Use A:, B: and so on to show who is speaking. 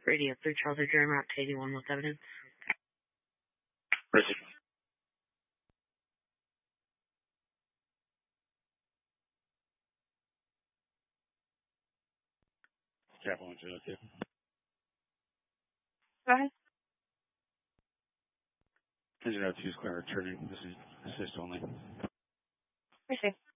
A: Radio 3 Charlie Durham, Route 81 with evidence.
B: Richard. Careful, 102.
A: Go ahead.
B: Engine 02 is clear returning. This is assist only.
A: Appreciate it.